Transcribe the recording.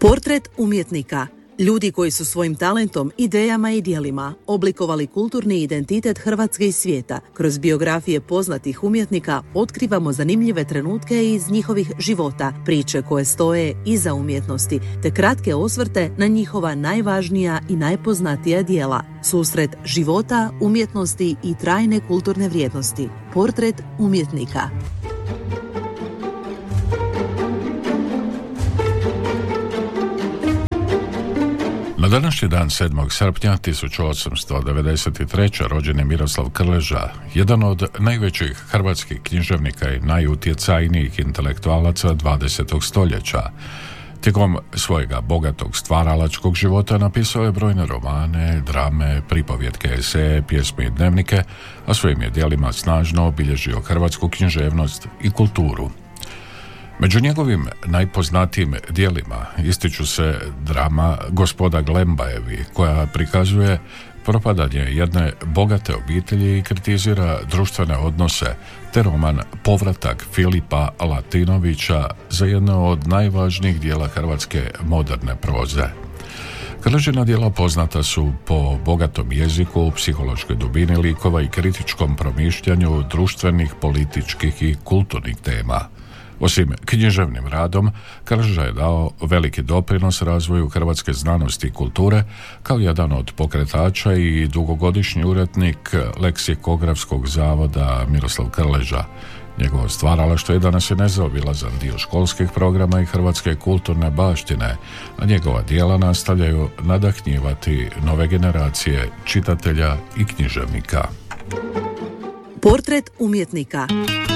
Portret umjetnika. Ljudi koji su svojim talentom, idejama i djelima oblikovali kulturni identitet Hrvatske i svijeta. Kroz biografije poznatih umjetnika otkrivamo zanimljive trenutke iz njihovih života, priče koje stoje iza umjetnosti, te kratke osvrte na njihova najvažnija i najpoznatija djela. Susret života, umjetnosti i trajne kulturne vrijednosti. Portret umjetnika. Na današnji dan 7. srpnja 1893. rođen je Miroslav Krleža, jedan od najvećih hrvatskih književnika i najutjecajnijih intelektualaca 20. stoljeća. Tijekom svojega bogatog stvaralačkog života napisao je brojne romane, drame, pripovjetke, eseje, pjesme i dnevnike, a svojim je djelima snažno obilježio hrvatsku književnost i kulturu. Među njegovim najpoznatijim djelima ističu se drama Gospoda Glembajevi, koja prikazuje propadanje jedne bogate obitelji i kritizira društvene odnose, te roman Povratak Filipa Latinovića za jedno od najvažnijih dijela hrvatske moderne proze. Krležina djela poznata su po bogatom jeziku, psihološkoj dubini likova i kritičkom promišljanju društvenih, političkih i kulturnih tema. Osim književnim radom, Krleža je dao veliki doprinos razvoju hrvatske znanosti i kulture kao jedan od pokretača i dugogodišnji urednik Leksikografskog zavoda Miroslav Krleža. Njegovo stvaralaštvo je danas nezaobilazan dio školskih programa i hrvatske kulturne baštine, a njegova djela nastavljaju nadahnjivati nove generacije čitatelja i književnika. Portret umjetnika.